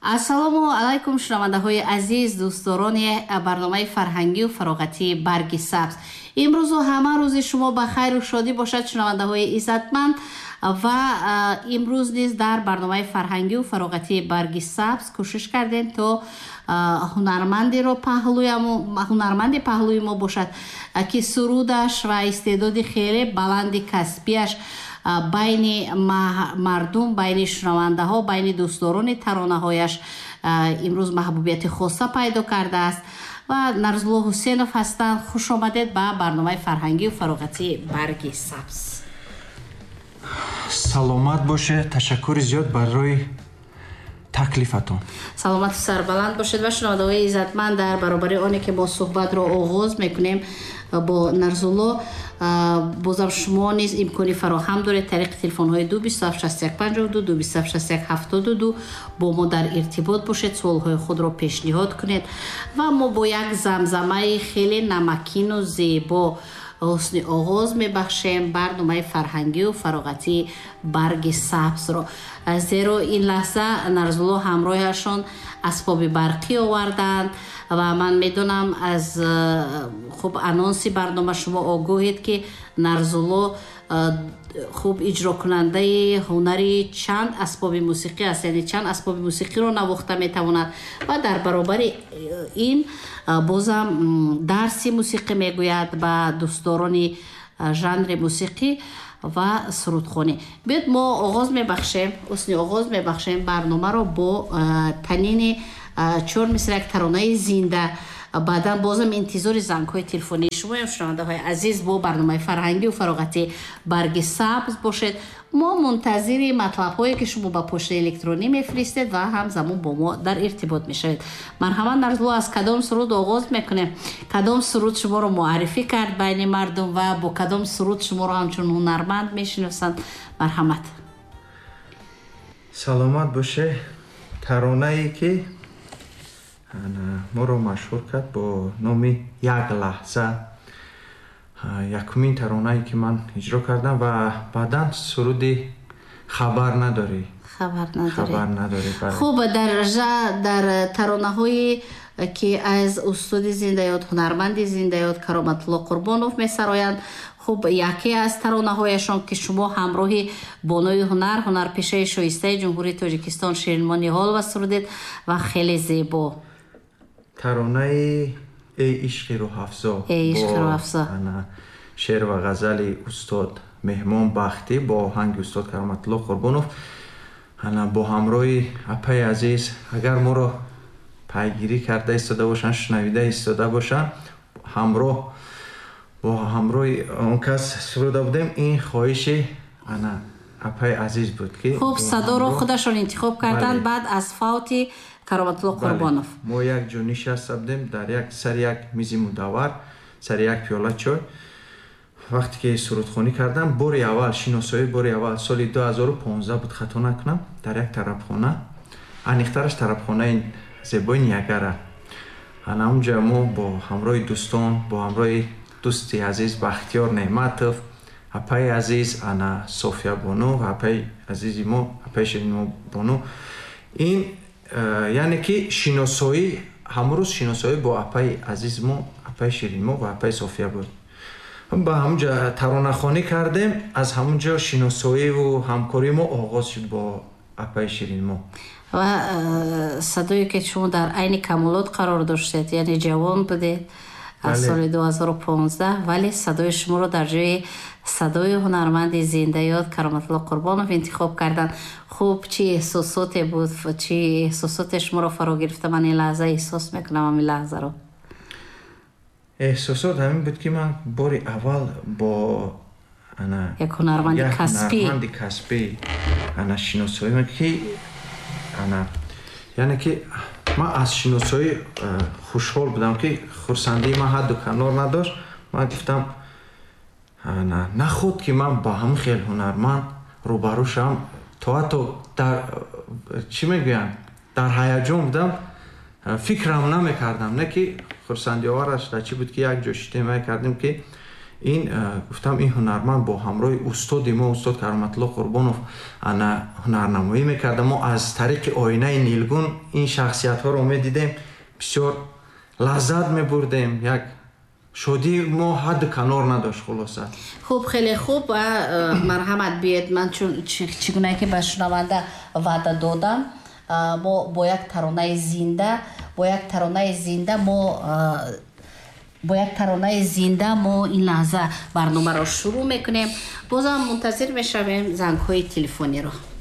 ассалому алайкум шунавандаҳои азиз, дӯстдорони барномаи фарҳангию фароғатии барги сабз. имрӯзу ҳама рӯзи шумо ба хайру шодӣ бошад шунавандаҳои иззатманд. ва имрӯз низ дар барномаи фарҳангию фароғатии барги сабз кӯшиш кардем то ҳунарманди паҳлӯи мо бошад ки сурудаш ва истеъдоди хеле баланди касбиаш байни мардум, байни шунавандаҳо, байни дӯстдорони таронаҳояш имрӯз маҳбубияти хоса пайдо кардааст. ва Нарзулло Ҳусейнов ҳастанд. хуш омадед ба барномаи фарҳангию фароғатии барги сабз. саломат боше. ташаккури зиёд барои таклифатон. саломату сарбаланд бошед. ва шунавандаҳои иззатманд, дар баробари оне ки мо суҳбатро оғоз мекунем бо Нарзулло, бозам шумо низ имкони фароҳам доред тариқи телефонҳои 2276152 2276172 бо мо дар иртибот бошед, суолҳои худро пешниҳод кунед ва мо бо як замзамаи хеле намакину зебо ҳусни оғоз мебахшем барномаи фарҳангию фароғатии барги сабзро. зеро ин лаҳза Нарзулло ҳамроҳашон асбоби барқӣ оварданд ва ман медонам аз хуб анонси барнома шумо огоҳед ки Нарзулло хуб иҷрокунандаи ҳунари чанд асбоби мусиқӣ аст, яъне чанд асбоби мусиқиро навохта метавонад ва дар баробари ин бозам дарси мусиқӣ мегӯяд ба дӯстдорони жанри мусиқӣ ва сурудхонӣ. биёд мо ҳусни оғоз мебахшем барномаро бо танини 4 мисраи таронаи зинда. баъдан бозам интизори зангҳои телефонии шумоем шунавандаҳои азиз бо барномаи фарҳангию фароғатии барги сабз бошед. мо мунтазири матлабҳое ки шумо ба почтаи электронӣ мефиристед ва ҳамзамон бо мо дар иртибот мешавед. марҳамат Нарзулло, аз кадом суруд оғоз мекунем? кадом суруд шуморо муаррифӣ кард байни мардум ва бо кадом суруд шуморо ҳамчун ҳунарманд мешиносанд? марҳамат. саломат боше. таронае ки моро машҳур кард бо номи як лаҳза, якумин таронае ки ман иҷро кардам ва баъдан суруди хабар надорӣ. хуб, дар таронаҳое ки аз устоди зиндаёд, ҳунарманди зиндаёд Кароматулло Қурбонов месароянд, хуб яке аз таронаҳояшон ки шумо ҳамроҳи бонои ҳунарпешаи шоистаи ҷумҳурии Тоҷикистон Ширинмо Ниҳолова сурудед ва хеле зебо. таронаи эй ишқи рӯҳафзо шеър ва ғазали устод Меҳмон Бахтӣ бо оҳанги устод Кароматулло Қурбонов бо ҳамроҳи апаи азиз, агар моро пайгирӣ карда истода бошанд, шунавида истода бошанд, бо ҳамроҳи он кас суруда будем. ин хоҳиши апаи азиз буд ки хуб садоро худашон интихоб карданд баъд аз фавти Кароматулло Қурбонов. мо як ҷо нишаста будем дар сари як мизи мудаввар, сари як пиёла чой. вақте ки сурудхонӣ кардам, шиносоӣ бори аввал соли 2015 буд, хато накунам, дар як тарабхона, аниқтараш тарабхонаи зебои Ниагара. онҷа мо бо ҳамроҳи дӯстон, бо ҳамроҳи дӯсти азиз Бахтиёр Неъматов, апаи азиз София Бону ва апаи азизи мо апаи Ширинмо Бону, ин яъне ки шиносоӣ ҳамрӯз шиносоӣ бо апаи азиз мо, апаи Ширинмо ва апаи София буд. ба ҳамҷа таронахонӣ кардем. аз ҳамунҷо шиносоиву ҳамкории мо оғоз шуд бо апаи Ширинмо. ва садое ки шумо дар айни камолот қарор доштед, яъне ҷавон будед аз соли 2015, вале садои шуморо дар ҷои садои ҳунарманди зиндаёд Кароматулло Қурбонов интихоб кардан. хуб, чӣ эҳсосоте буд? чӣ эҳсосоте шуморо фаро гирифта? ман ин лаҳза эҳсос мекунам ҳамин лаҳзаро. эҳсосот ҳамин буд ки ман бори аввал бо як ҳунарманди касбӣ шиносоӣ ки яъне ки ман аз шиносоӣ хушҳол будам ки хурсандии ман ҳадду канор надошт. ман гуфтам наход ки ман ба ҳамин хел ҳунарманд рӯбарӯ шавам, то ҳатто чӣ мегӯянд дар ҳаяҷон будам, фикрам намекардам. не ки хурсандиовараш дар чӣ буд ки як ҷо шитем кардем ки ин гуфтам ин ҳунарманд бо ҳамроҳи устоди мо устод Кароматулло Қурбонов ана ҳунарнамоӣ мекарда. мо аз тариқи оинаи нилгун ин шахсиятҳоро медидем, бисёр лаззат мебурдем, як шодӣ мо ҳадду канор надошт. хулоса хуб, хеле хуб. марҳамат биед, ман чӣ гуна ки ба шунаванда ваъда додам, мо бо як таронаи зинда мо ин лаҳза барномаро шурӯъ мекунем. бозам мунтазир мешавем зангҳои телефонеро.